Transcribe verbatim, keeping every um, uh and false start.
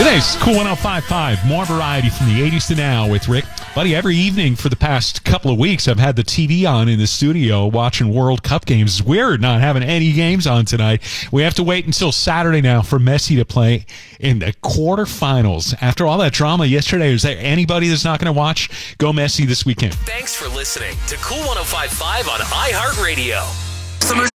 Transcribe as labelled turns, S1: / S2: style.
S1: Today's Cool one oh five point five. More variety from the eighties to now with Rick. Buddy, every evening for the past couple of weeks, I've had the T V on in the studio watching World Cup games. It's weird not having any games on tonight. We have to wait until Saturday now for Messi to play in the quarterfinals. After all that drama yesterday, is there anybody that's not going to watch Go Messi this weekend?
S2: Thanks for listening to Cool one oh five point five on iHeartRadio.